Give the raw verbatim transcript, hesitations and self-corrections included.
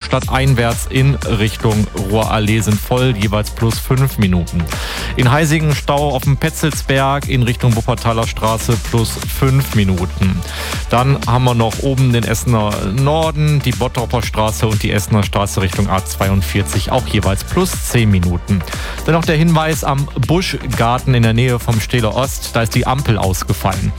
stadteinwärts in Richtung Ruhrallee sind voll, jeweils plus fünf Minuten. In Heisingen Stau auf dem Petzelsberg in Richtung Wuppertaler Straße plus fünf Minuten. Dann haben wir noch oben den Essener Norden, die Bottroper Straße und die Essener Straße Richtung A zweiundvierzig, auch jeweils plus zehn Minuten. Dann noch der Hinweis am Buschgarten in der Nähe vom Stähler Ost, da ist die Ampel ausgefallen.